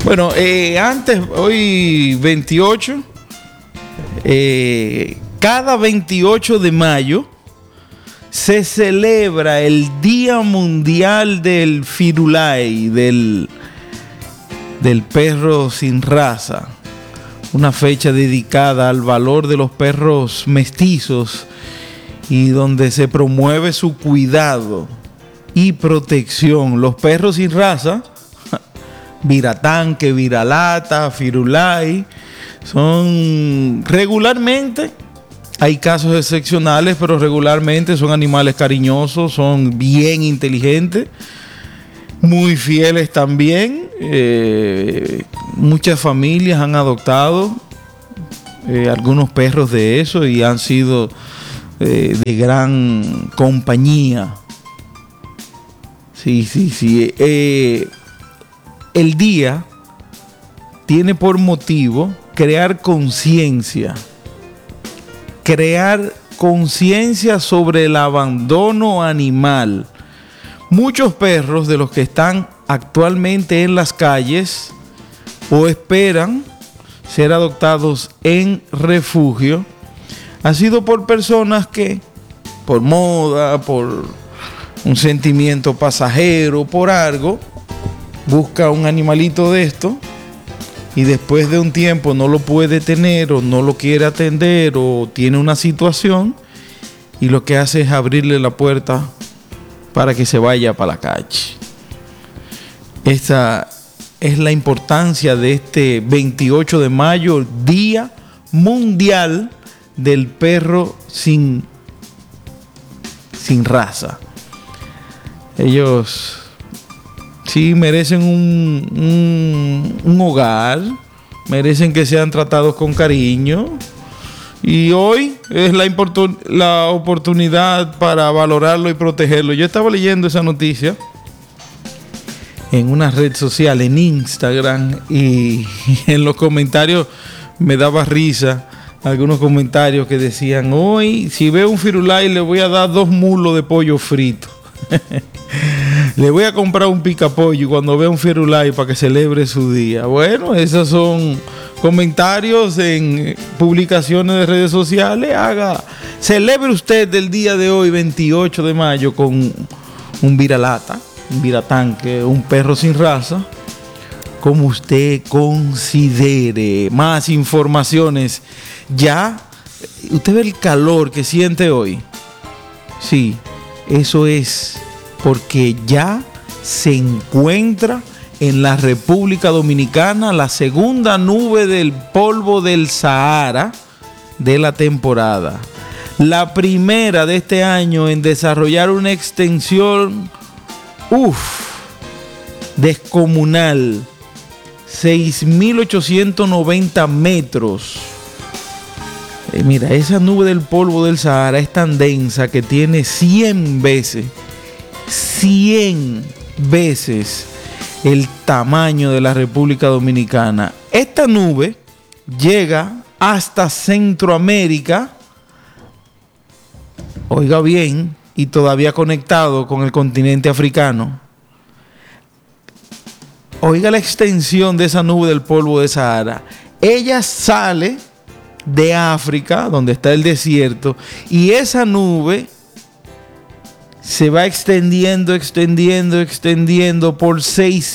Bueno, hoy 28, cada 28 de mayo se celebra el Día Mundial del Firulai, del perro sin raza. Una fecha dedicada al valor de los perros mestizos y donde se promueve su cuidado y protección. Los perros sin raza, viratanque, viralata, firulai, son regularmente, hay casos excepcionales, pero regularmente son animales cariñosos, son bien inteligentes, muy fieles también. Muchas familias han adoptado algunos perros de eso y han sido de gran compañía. Sí. El día tiene por motivo crear conciencia sobre el abandono animal. Muchos perros de los que están actualmente en las calles o esperan ser adoptados en refugio ha sido por personas que, por moda, por un sentimiento pasajero, por algo, busca un animalito de esto y después de un tiempo no lo puede tener o no lo quiere atender o tiene una situación y lo que hace es abrirle la puerta para que se vaya para la calle. Esta es la importancia de este 28 de mayo, Día Mundial del Perro sin raza. Ellos sí merecen un hogar, merecen que sean tratados con cariño. Y hoy es la oportunidad para valorarlo y protegerlo. Yo estaba leyendo esa noticia en una red social, en Instagram, y en los comentarios me daba risa algunos comentarios que decían: hoy, si veo un firulai, le voy a dar 2 mulos de pollo frito. Le voy a comprar un picapollo cuando vea un firulai para que celebre su día. Bueno, esos son comentarios en publicaciones de redes sociales. Celebre usted el día de hoy, 28 de mayo, con un viralata, un viratanque, un perro sin raza, como usted considere. Más informaciones. Ya, usted ve el calor que siente hoy. Sí, eso es porque ya se encuentra en la República Dominicana la segunda nube del polvo del Sahara de la temporada. La primera de este año en desarrollar una extensión descomunal, 6.890 metros. Mira, esa nube del polvo del Sahara es tan densa que tiene 100 veces el tamaño de la República Dominicana. Esta nube llega hasta Centroamérica, oiga bien, y todavía conectado con el continente africano. Oiga la extensión de esa nube del polvo de Sahara. Ella sale de África, donde está el desierto, y esa nube se va extendiendo por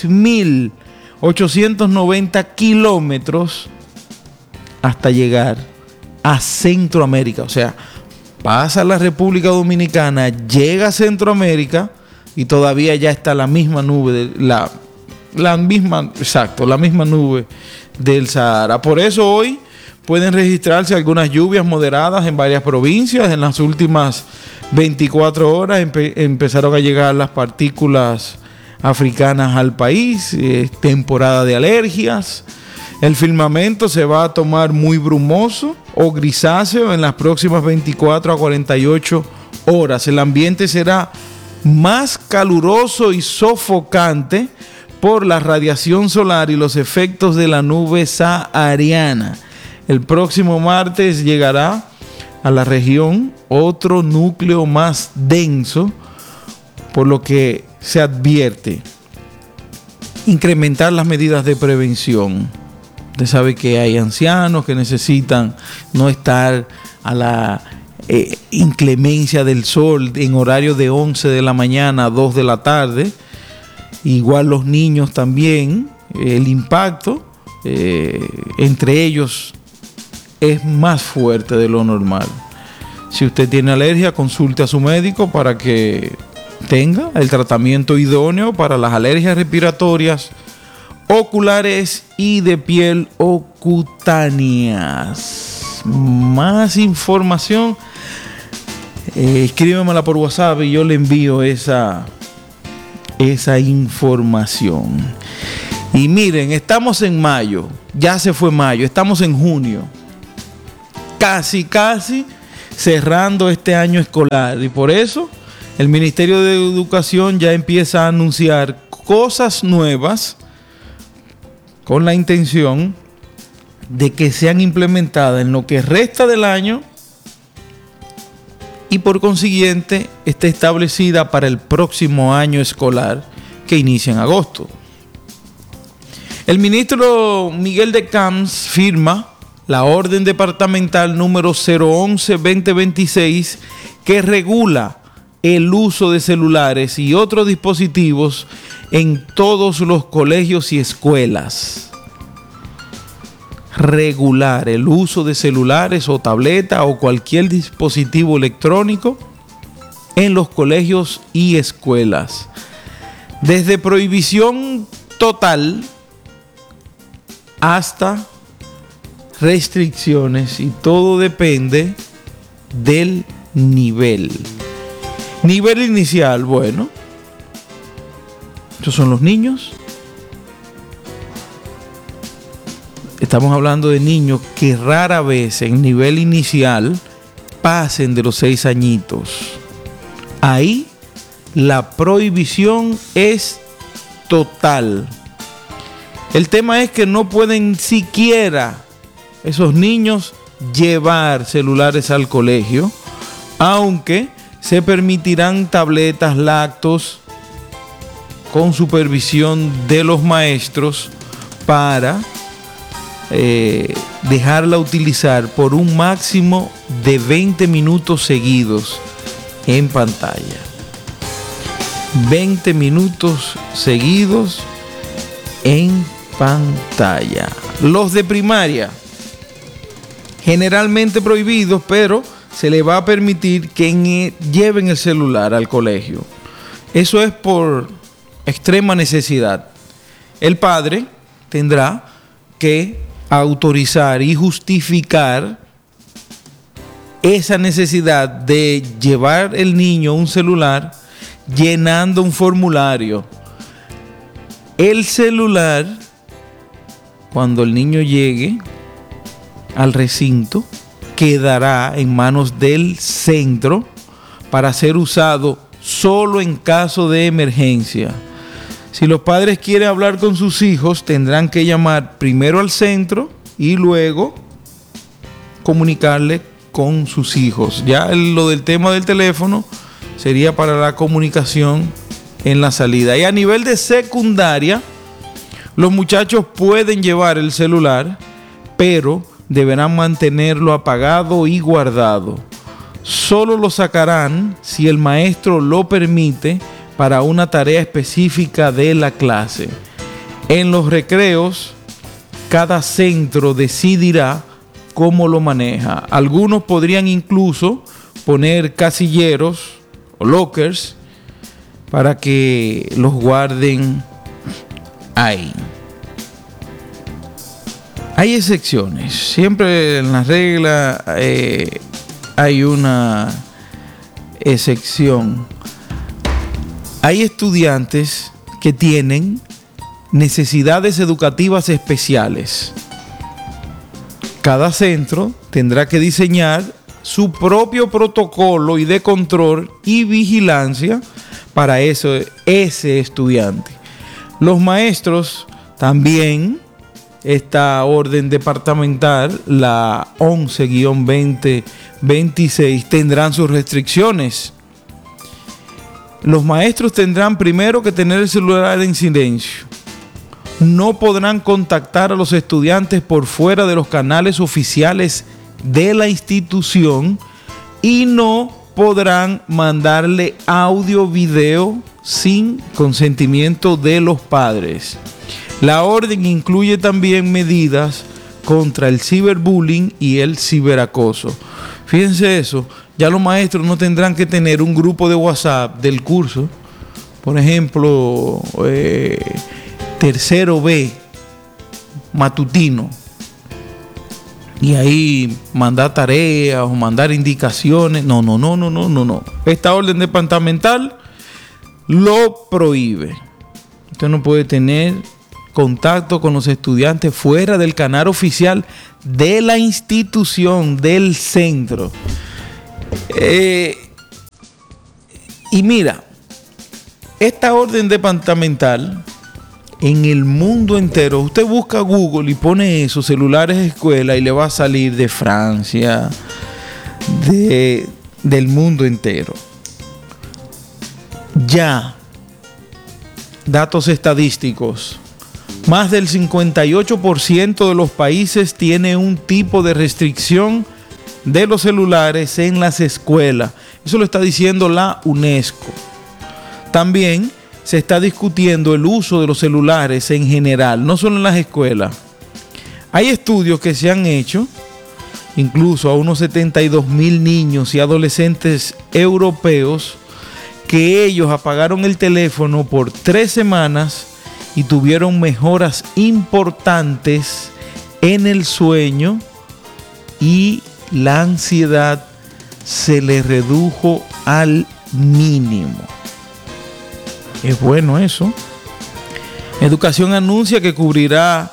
6.890 kilómetros hasta llegar a Centroamérica. O sea, pasa la República Dominicana, llega a Centroamérica y todavía ya está la misma nube, la misma nube del Sahara. Por eso hoy pueden registrarse algunas lluvias moderadas en varias provincias. En las últimas 24 horas empezaron a llegar las partículas africanas al país. Temporada de alergias. El firmamento se va a tomar muy brumoso o grisáceo en las próximas 24 a 48 horas. El ambiente será más caluroso y sofocante por la radiación solar y los efectos de la nube sahariana. El próximo martes llegará a la región otro núcleo más denso, por lo que se advierte incrementar las medidas de prevención. Usted sabe que hay ancianos que necesitan no estar a la inclemencia del sol en horario de 11 de la mañana a 2 de la tarde. Igual los niños también, el impacto entre ellos es más fuerte de lo normal. Si usted tiene alergia, consulte a su médico para que tenga el tratamiento idóneo para las alergias respiratorias, oculares y de piel o cutáneas. Más información, escríbemela por WhatsApp y yo le envío esa información. Y miren, estamos en mayo, ya se fue mayo, estamos en junio, casi cerrando este año escolar, y por eso el Ministerio de Educación ya empieza a anunciar cosas nuevas con la intención de que sean implementadas en lo que resta del año y por consiguiente esté establecida para el próximo año escolar que inicia en agosto. El ministro Miguel de Camps firma la orden departamental número 011-2026 que regula el uso de celulares y otros dispositivos en todos los colegios y escuelas. Regular el uso de celulares o tableta o cualquier dispositivo electrónico en los colegios y escuelas. Desde prohibición total hasta restricciones, y todo depende del nivel. Nivel inicial, bueno, estos son los niños. Estamos hablando de niños que rara vez en nivel inicial pasen de los 6 añitos. Ahí la prohibición es total. El tema es que no pueden siquiera esos niños llevar celulares al colegio, aunque se permitirán tabletas, laptops con supervisión de los maestros para dejarla utilizar por un máximo de 20 minutos seguidos en pantalla. 20 minutos seguidos en pantalla. Los de primaria, generalmente prohibidos, pero se le va a permitir que lleven el celular al colegio. Eso es por extrema necesidad. El padre tendrá que autorizar y justificar esa necesidad de llevar el niño un celular llenando un formulario. El celular, cuando el niño llegue al recinto, quedará en manos del centro para ser usado solo en caso de emergencia. Si los padres quieren hablar con sus hijos, tendrán que llamar primero al centro y luego comunicarle con sus hijos. Ya lo del tema del teléfono sería para la comunicación en la salida. Y a nivel de secundaria, los muchachos pueden llevar el celular, pero deberán mantenerlo apagado y guardado. Solo lo sacarán si el maestro lo permite para una tarea específica de la clase. En los recreos, cada centro decidirá cómo lo maneja. Algunos podrían incluso poner casilleros o lockers para que los guarden ahí. Hay excepciones. Siempre en la regla hay una excepción. Hay estudiantes que tienen necesidades educativas especiales. Cada centro tendrá que diseñar su propio protocolo y de control y vigilancia para ese estudiante. Los maestros también, esta orden departamental, la 11-2026, tendrán sus restricciones. Los maestros tendrán primero que tener el celular en silencio no podrán contactar a los estudiantes por fuera de los canales oficiales de la institución y no podrán mandarle audio, video sin consentimiento de los padres. La orden incluye también medidas contra el ciberbullying y el ciberacoso. Fíjense eso, ya los maestros no tendrán que tener un grupo de WhatsApp del curso, por ejemplo, tercero B, matutino, y ahí mandar tareas o mandar indicaciones. No. Esta orden departamental lo prohíbe. Usted no puede tener contacto con los estudiantes fuera del canal oficial de la institución, del centro. Y mira, esta orden departamental en el mundo entero, usted busca Google y pone eso, celulares escuela, y le va a salir de Francia, del mundo entero. Ya, datos estadísticos, más del 58% de los países tiene un tipo de restricción de los celulares en las escuelas. Eso lo está diciendo la UNESCO. También se está discutiendo el uso de los celulares en general, no solo en las escuelas. Hay estudios que se han hecho, incluso a unos 72,000 niños y adolescentes europeos, que ellos apagaron el teléfono por 3 semanas y tuvieron mejoras importantes en el sueño, y la ansiedad se les redujo al mínimo. Es bueno eso. Educación anuncia que cubrirá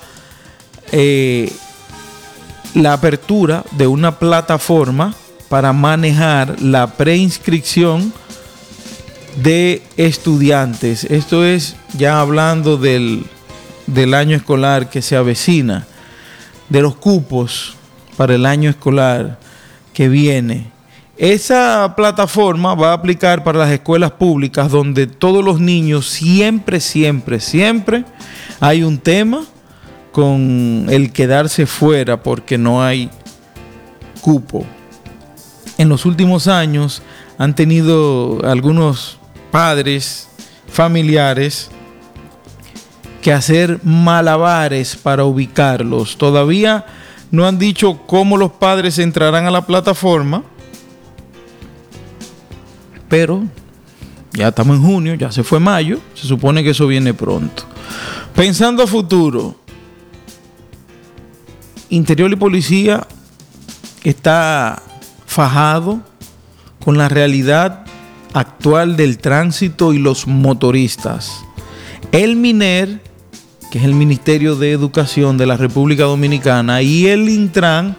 la apertura de una plataforma para manejar la preinscripción de estudiantes. Esto es ya hablando del año escolar que se avecina, de los cupos para el año escolar que viene. Esa plataforma va a aplicar para las escuelas públicas, donde todos los niños siempre hay un tema con el quedarse fuera porque no hay cupo. En los últimos años han tenido algunos padres, familiares, que hacer malabares para ubicarlos. Todavía no han dicho cómo los padres entrarán a la plataforma, pero ya estamos en junio, ya se fue mayo, se supone que eso viene pronto. Pensando a futuro, Interior y Policía está fajado con la realidad actual del tránsito y los motoristas. El MINER, que es el Ministerio de Educación de la República Dominicana, y el Intran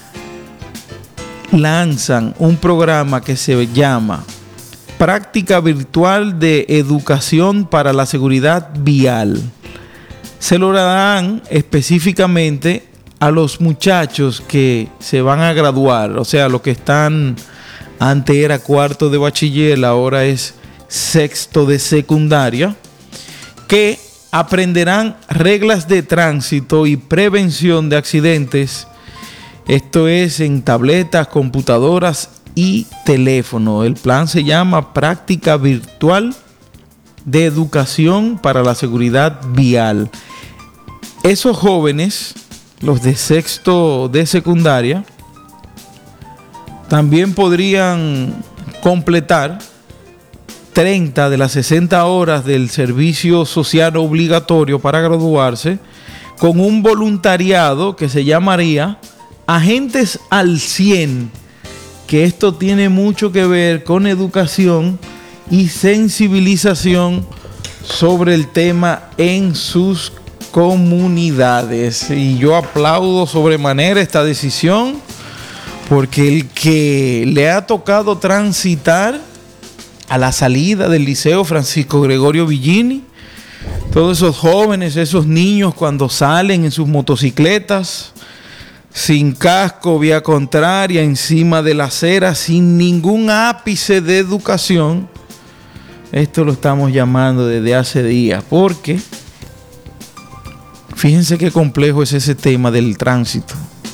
lanzan un programa que se llama Práctica Virtual de Educación para la Seguridad Vial. Se lo darán específicamente a los muchachos que se van a graduar, o sea, los que están, antes era cuarto de bachiller, ahora es sexto de secundaria, que aprenderán reglas de tránsito y prevención de accidentes. Esto es en tabletas, computadoras y teléfono. El plan se llama Práctica Virtual de Educación para la Seguridad Vial. Esos jóvenes, los de sexto de secundaria, también podrían completar 30 de las 60 horas del servicio social obligatorio para graduarse con un voluntariado que se llamaría Agentes al 100, que esto tiene mucho que ver con educación y sensibilización sobre el tema en sus comunidades. Y yo aplaudo sobremanera esta decisión, porque el que le ha tocado transitar a la salida del Liceo Francisco Gregorio Villini, todos esos jóvenes, esos niños cuando salen en sus motocicletas, sin casco, vía contraria, encima de la acera, sin ningún ápice de educación, esto lo estamos llamando desde hace días, porque Fíjense qué complejo es ese tema del tránsito.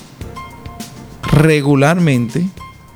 Regularmente,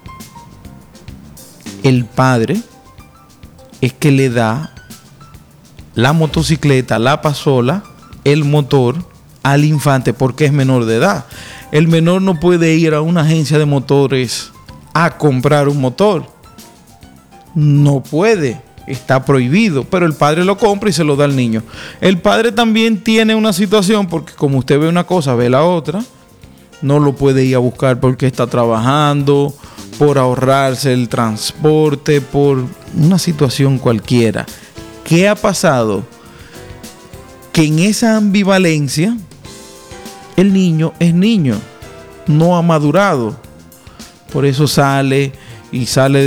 el padre es que le da la motocicleta, la pasola, el motor al infante porque es menor de edad. El menor no puede ir a una agencia de motores a comprar un motor. No puede, está prohibido, pero el padre lo compra y se lo da al niño. El padre también tiene una situación porque como usted ve una cosa, ve la otra. No lo puede ir a buscar porque está trabajando, por ahorrarse el transporte, por una situación cualquiera. ¿Qué ha pasado? Que en esa ambivalencia el niño es niño, no ha madurado. Por eso sale y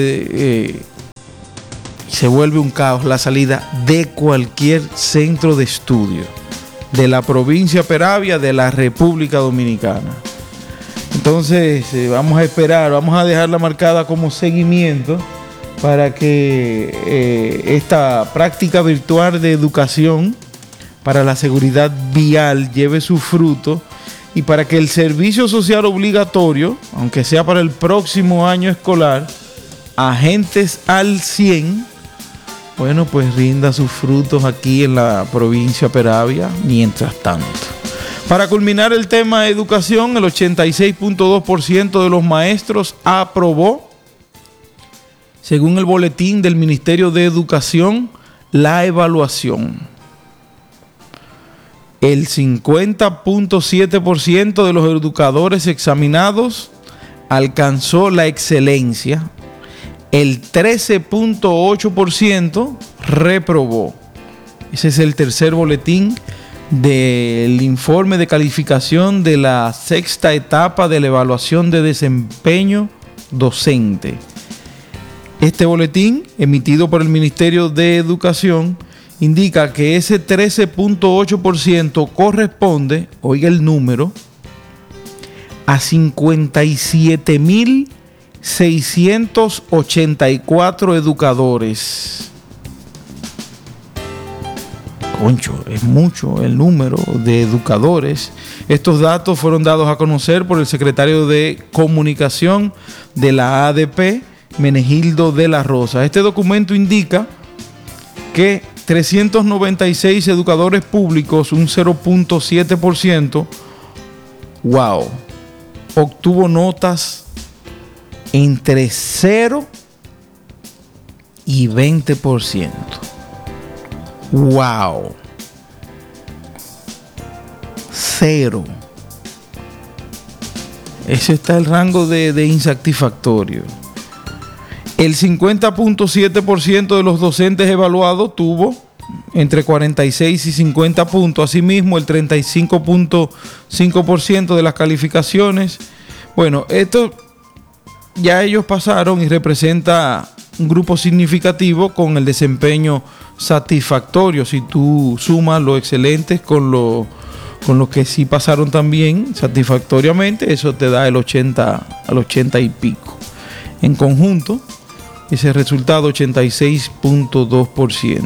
se vuelve un caos la salida de cualquier centro de estudio de la provincia Peravia de la República Dominicana. Entonces vamos a esperar, vamos a dejarla marcada como seguimiento para que esta práctica virtual de educación para la seguridad vial lleve su fruto y para que el servicio social obligatorio, aunque sea para el próximo año escolar, agentes al 100, bueno, pues rinda sus frutos aquí en la provincia Peravia mientras tanto. Para culminar el tema de educación, el 86.2% de los maestros aprobó, según el boletín del Ministerio de Educación, la evaluación. El 50.7% de los educadores examinados alcanzó la excelencia. El 13.8% reprobó. Ese es el tercer boletín del informe de calificación de la sexta etapa de la evaluación de desempeño docente. Este boletín, emitido por el Ministerio de Educación, indica que ese 13.8% corresponde, oiga el número, a 57.684 educadores. Concho, es mucho el número de educadores. Estos datos fueron dados a conocer por el secretario de Comunicación de la ADP, Menegildo de la Rosa. Este documento indica que 396 educadores públicos, un 0.7%, wow, obtuvo notas entre 0 y 20%. ¡Wow! 0. Ese está el rango de insatisfactorio. El 50.7% de los docentes evaluados tuvo entre 46 y 50 puntos. Asimismo, el 35.5% de las calificaciones. Bueno, esto ya ellos pasaron y representa un grupo significativo con el desempeño satisfactorio. Si tú sumas los excelentes con los que sí pasaron también satisfactoriamente, eso te da el 80 y pico. En conjunto, ese resultado 86.2%.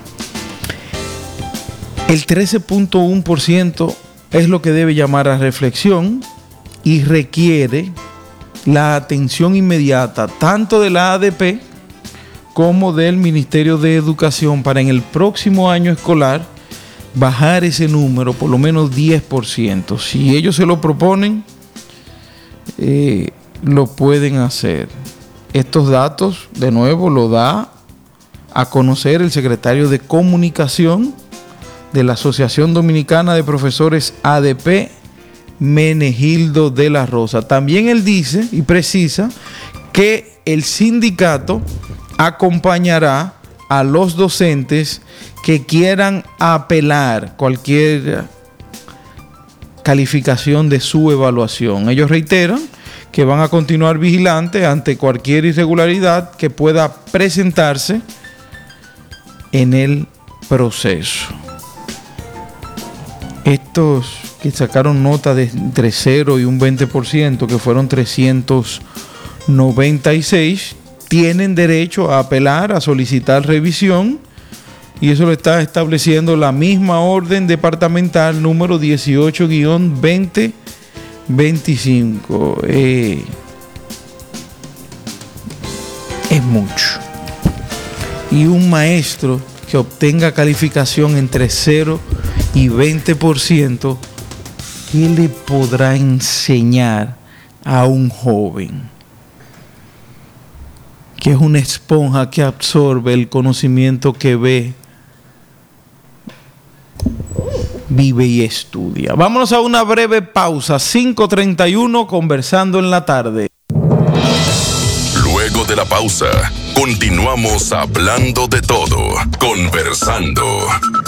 El 13.1% es lo que debe llamar a reflexión y requiere la atención inmediata tanto de la ADP como del Ministerio de Educación para en el próximo año escolar bajar ese número por lo menos 10%. Si ellos se lo proponen, lo pueden hacer. Estos datos, de nuevo, lo da a conocer el secretario de Comunicación de la Asociación Dominicana de Profesores ADP, Menegildo de la Rosa. También él dice y precisa que el sindicato acompañará a los docentes que quieran apelar cualquier calificación de su evaluación. Ellos reiteran que van a continuar vigilantes ante cualquier irregularidad que pueda presentarse en el proceso. Estos que sacaron nota de entre 0 y un 20%, que fueron 396, tienen derecho a apelar, a solicitar revisión Y eso lo está estableciendo la misma orden departamental número 18-2025. Es mucho. Y un maestro que obtenga calificación entre 0 y 20%, ¿qué le podrá enseñar a un joven que es una esponja que absorbe el conocimiento que ve, vive y estudia? Vámonos a una breve pausa. 5:31, conversando en la tarde. Luego de la pausa, continuamos hablando de todo, conversando.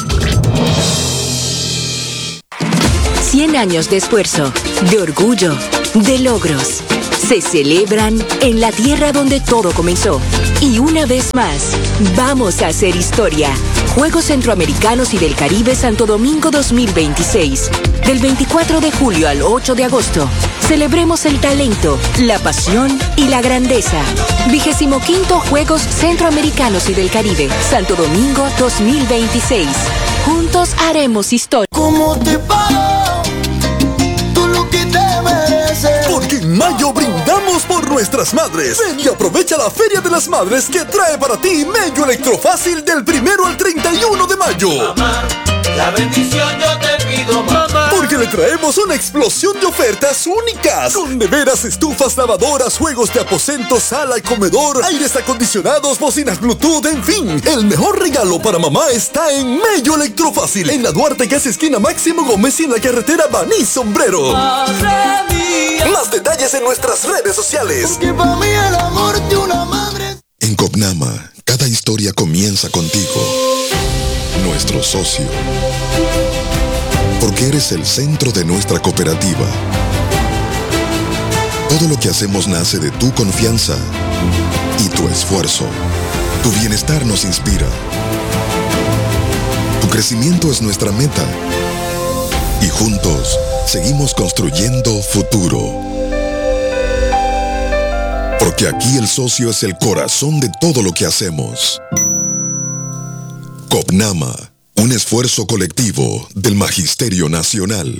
100 años de esfuerzo, de orgullo, de logros. Se celebran en la tierra donde todo comenzó. Y una vez más, vamos a hacer historia. Juegos Centroamericanos y del Caribe Santo Domingo 2026. Del 24 de julio al 8 de agosto. Celebremos el talento, la pasión y la grandeza. 25º Juegos Centroamericanos y del Caribe Santo Domingo 2026. Juntos haremos historia. ¿Cómo te pago? Tú lo que te mereces. Porque en mayo brindamos por nuestras madres. Ven y aprovecha la Feria de las Madres que trae para ti Mello Electrofácil del 1 al 31 de mayo. Mamá, la bendición yo te pido, mamá. Porque le traemos una explosión de ofertas únicas. Con neveras, estufas, lavadoras, juegos de aposento, sala y comedor, aires acondicionados, bocinas Bluetooth, en fin. El mejor regalo para mamá está en Mello Electrofácil. En la Duarte, casi esquina Máximo Gómez, y en la carretera Baní Sombrero. Madre mía. Más detalles en nuestras redes sociales. Porque para mí el amor de una madre. En Copnama, cada historia comienza contigo, nuestro socio. Porque eres el centro de nuestra cooperativa. Todo lo que hacemos nace de tu confianza y tu esfuerzo. Tu bienestar nos inspira. Tu crecimiento es nuestra meta. Y juntos seguimos construyendo futuro. Porque aquí el socio es el corazón de todo lo que hacemos. Copnama, un esfuerzo colectivo del Magisterio Nacional.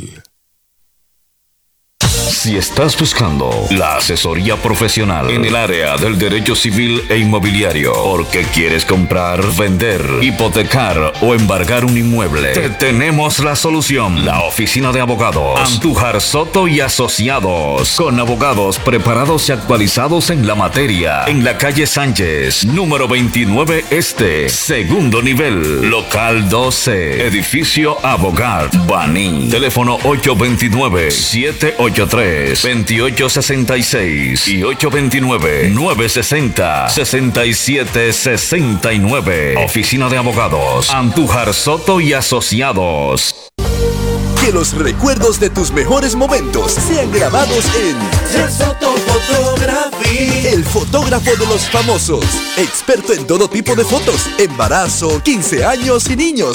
Si estás buscando la asesoría profesional en el área del derecho civil e inmobiliario, porque quieres comprar, vender, hipotecar o embargar un inmueble, te tenemos la solución. La oficina de abogados Andújar Soto y Asociados, con abogados preparados y actualizados en la materia, en la calle Sánchez, número 29 Este, segundo nivel, local 12, edificio Abogat, Baní. Teléfono 829-783-2866 y 829-960-6769. Oficina de abogados Andújar Soto y Asociados. Que los recuerdos de tus mejores momentos sean grabados en Soto Photography. el fotógrafo de los famosos. Experto en todo tipo de fotos, embarazo, 15 años y niños.